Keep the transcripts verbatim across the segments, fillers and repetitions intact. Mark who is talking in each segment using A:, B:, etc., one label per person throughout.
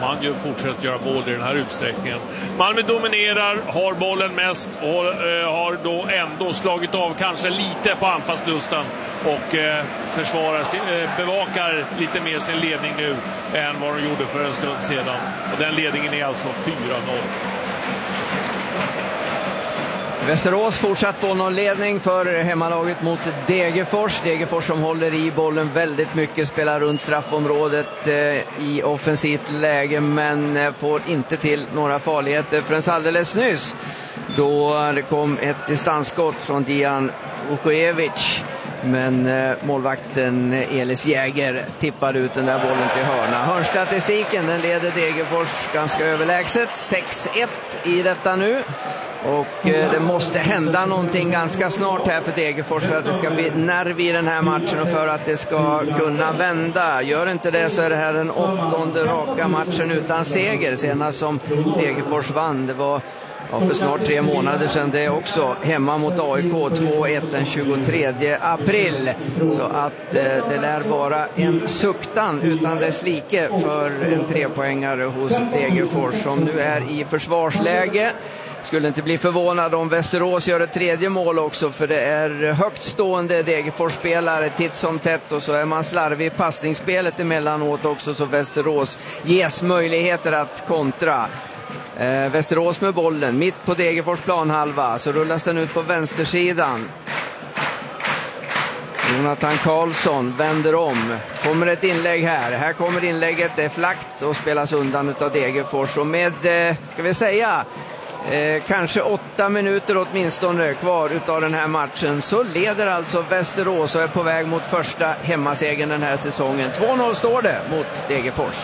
A: han ju fortsätter göra mål i den här utsträckningen. Malmö dominerar, har bollen mest och eh, har då ändå slagit av kanske lite på anfallslusten och eh, försvarar sin, eh, bevakar lite mer sin ledning nu än vad de gjorde för en stund sedan. Och den ledningen är alltså fyra noll.
B: Västerås fortsatt två noll-ledning för hemmalaget mot Degerfors. Degerfors som håller i bollen väldigt mycket, spelar runt straffområdet eh, i offensivt läge, men eh, får inte till några farligheter förrän alldeles nyss, då det kom ett distansskott från Dian Vukojevic. Men eh, målvakten Elis Jäger tippade ut den där bollen till hörna. Hörnstatistiken, den leder Degerfors ganska överlägset. sex ett i detta nu. Och eh, det måste hända någonting ganska snart här för Degerfors för att det ska bli nerv i den här matchen och för att det ska kunna vända. Gör inte det så är det här den åttonde raka matchen utan seger. Senast som Degerfors vann, det var ja, för snart tre månader sedan det också. Hemma mot A I K två ett den tjugotredje april. Så att eh, det lär vara en suktan utan dess like för en trepoängare hos Degerfors som nu är i försvarsläge. Skulle inte bli förvånad om Västerås gör ett tredje mål också, för det är högt stående Degerfors-spelare titt som tätt, och så är man slarvig i passningsspelet emellanåt också, så Västerås ges möjligheter att kontra. Eh, Västerås med bollen mitt på Degerfors planhalva, så rullas den ut på vänstersidan. Jonathan Karlsson vänder om. Kommer ett inlägg här. Här kommer inlägget, det är flakt och spelas undan av Degerfors. Och med, eh, ska vi säga, Eh, kanske åtta minuter åtminstone kvar utav den här matchen, så leder alltså Västerås och är på väg mot första hemmasegern den här säsongen. två noll står det mot Degerfors.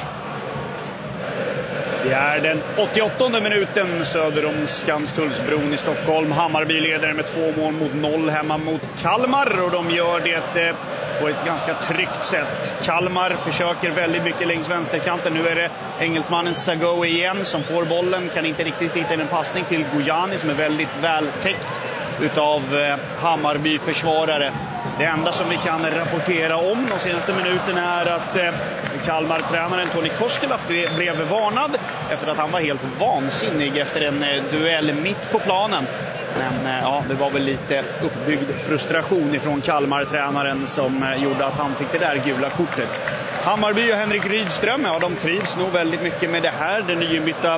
C: Det är den åttioåttonde minuten söder om Skanstullsbron i Stockholm. Hammarby leder med två mål mot noll hemma mot Kalmar, och de gör det eh, på ett ganska tryggt sätt. Kalmar försöker väldigt mycket längs vänsterkanten. Nu är det engelsmannen Sagoe igen som får bollen. Kan inte riktigt hitta en passning till Gojani som är väldigt vältäckt utav eh, Hammarby-försvarare. Det enda som vi kan rapportera om de senaste minuterna är att eh, Kalmar-tränaren Toni Koskela blev varnad efter att han var helt vansinnig efter en eh, duell mitt på planen. Men eh, ja, det var väl lite uppbyggd frustration ifrån Kalmar-tränaren som eh, gjorde att han fick det där gula kortet. Hammarby och Henrik Rydström, ja, de trivs nog väldigt mycket med det här. Den nyinbytta